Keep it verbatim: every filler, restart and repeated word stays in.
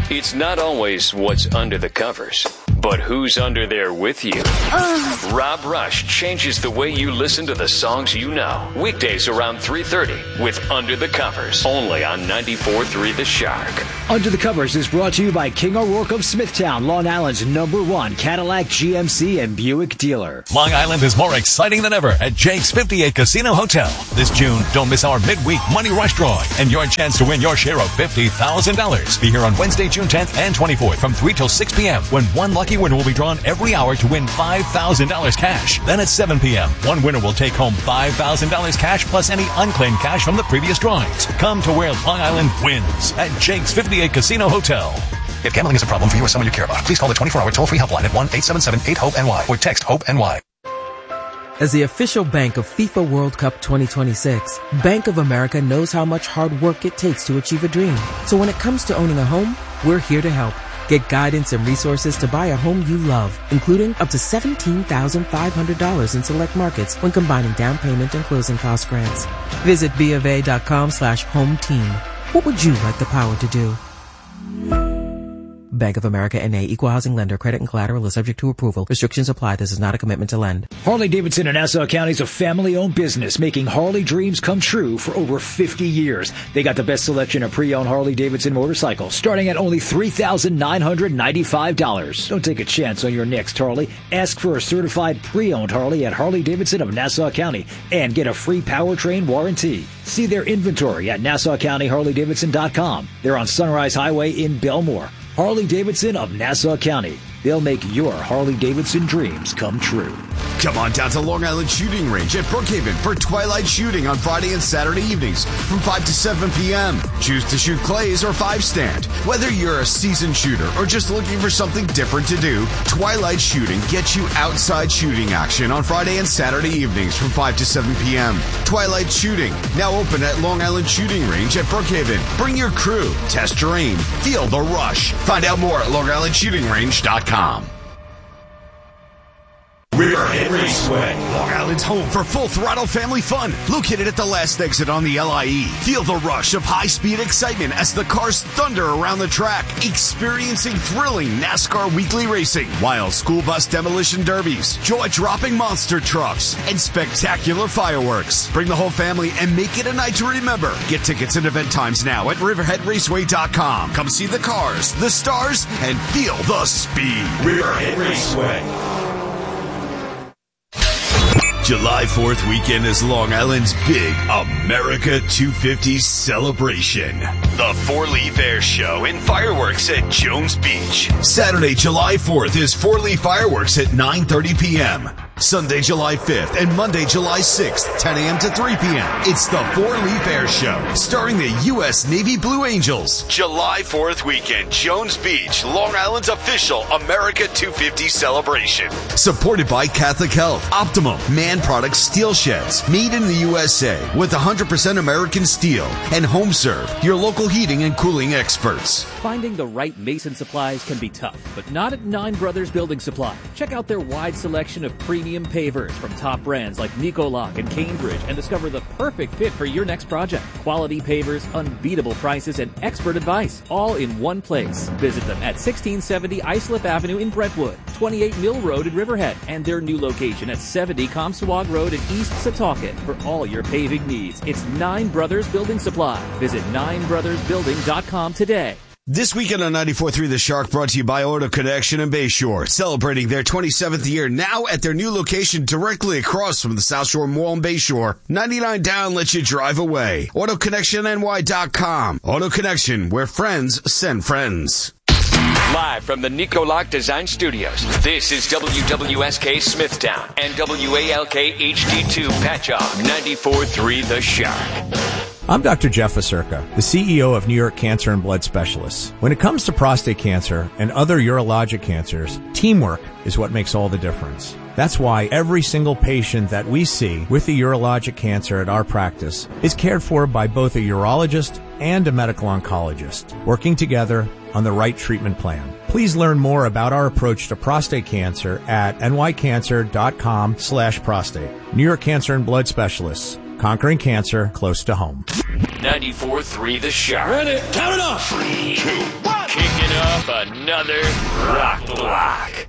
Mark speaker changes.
Speaker 1: It's not always what's under the covers, but who's under there with you. Uh. Rob Rush changes the way you listen to the songs you know. Weekdays around three thirty with Under the Covers, only on ninety-four point three The Shark.
Speaker 2: Under the Covers is brought to you by King O'Rourke of Smithtown, Long Island's number one Cadillac, G M C, and Buick dealer.
Speaker 3: Long Island is more exciting than ever at Jake's fifty-eight Casino Hotel. This June, don't miss our midweek Money Rush drawing and your chance to win your share of fifty thousand dollars. Be here on Wednesday, June tenth and twenty-fourth from three till six p.m. when one lucky winner will be drawn every hour to win five thousand dollars cash. Then at seven p.m., one winner will take home five thousand dollars cash plus any unclaimed cash from the previous drawings. Come to where Long Island wins at Jake's fifty-eight Casino Hotel.
Speaker 4: If gambling is a problem for you or someone you care about, please call the twenty-four hour toll-free helpline at one eight seven seven eight hope N Y or text HOPE-NY.
Speaker 5: As the official bank of FIFA World Cup twenty twenty-six, Bank of America knows how much hard work it takes to achieve a dream. So when it comes to owning a home, we're here to help. Get guidance and resources to buy a home you love, including up to seventeen thousand five hundred dollars in select markets when combining down payment and closing cost grants. Visit BofA.com slash home team. What would you like the power to do? Bank of America N A, Equal Housing Lender. Credit and collateral is subject to approval. Restrictions apply. This is not a commitment to lend.
Speaker 2: Harley-Davidson in Nassau County is a family-owned business making Harley dreams come true for over fifty years. They got the best selection of pre-owned Harley-Davidson motorcycles, starting at only three thousand nine hundred ninety-five dollars. Don't take a chance on your next Harley. Ask for a certified pre-owned Harley at Harley-Davidson of Nassau County and get a free powertrain warranty. See their inventory at Nassau County Harley Davidson dot com. They're on Sunrise Highway in Belmore. Harley-Davidson of Nassau County. They'll make your Harley-Davidson dreams come true.
Speaker 6: Come on down to Long Island Shooting Range at Brookhaven for twilight shooting on Friday and Saturday evenings from five to seven p.m. Choose to shoot clays or five stand. Whether you're a seasoned shooter or just looking for something different to do, twilight shooting gets you outside shooting action on Friday and Saturday evenings from five to seven p.m. Twilight Shooting, now open at Long Island Shooting Range at Brookhaven. Bring your crew, test your aim, feel the rush. Find out more at long island shooting range dot com. Riverhead Raceway, Long Island's home for full throttle family fun. Located at the last exit on the L I E. Feel the rush of high-speed excitement as the cars thunder around the track. Experiencing thrilling NASCAR weekly racing, wild school bus demolition derbies, jaw-dropping monster trucks, and spectacular fireworks. Bring the whole family and make it a night to remember. Get tickets and event times now at riverhead raceway dot com. Come see the cars, the stars, and feel the speed. Riverhead Raceway. July fourth weekend is Long Island's big America two fifty celebration. The Four-Leaf Air Show and fireworks at Jones Beach. Saturday, July fourth is Four-Leaf Fireworks at nine thirty p.m. Sunday, July fifth and Monday, July sixth, ten a.m. to three p.m. It's the Four-Leaf Air Show, starring the U S Navy Blue Angels. July fourth weekend, Jones Beach, Long Island's official America two fifty celebration. Supported by Catholic Health, Optimum, Man Products Steel Sheds, made in the U S A with one hundred percent American steel, and HomeServe, your local heating and cooling experts.
Speaker 7: Finding the right mason supplies can be tough, but not at Nine Brothers Building Supply. Check out their wide selection of premium pavers from top brands like Nicoloc and Cambridge and discover the perfect fit for your next project. Quality pavers, unbeatable prices, and expert advice, all in one place. Visit them at sixteen seventy Islip Avenue in Brentwood, twenty-eight Mill Road in Riverhead, and their new location at seventy Comstock Road in East Setauket for all your paving needs. It's Nine Brothers Building Supply. Visit nine brothers building dot com today.
Speaker 6: This weekend on ninety-four point three The Shark, brought to you by Auto Connection and Bayshore, celebrating their twenty-seventh year now at their new location directly across from the South Shore Mall in Bayshore. ninety-nine down lets you drive away. auto connection n y dot com. Auto Connection, where friends send friends.
Speaker 1: Live from the Nicoloc Design Studios, this is W W S K Smithtown and W A L K H D two Patchogue, ninety-four point three The Shark.
Speaker 8: I'm Doctor Jeff Acerca, the C E O of New York Cancer and Blood Specialists. When it comes to prostate cancer and other urologic cancers, teamwork is what makes all the difference. That's why every single patient that we see with a urologic cancer at our practice is cared for by both a urologist and a medical oncologist, working together on the right treatment plan. Please learn more about our approach to prostate cancer at n y cancer dot com slash prostate. New York Cancer and Blood Specialists. Conquering cancer close to home.
Speaker 1: ninety-four point three The Shark.
Speaker 9: Ready, count it off.
Speaker 1: Three, two, one. Kicking another Rock Block.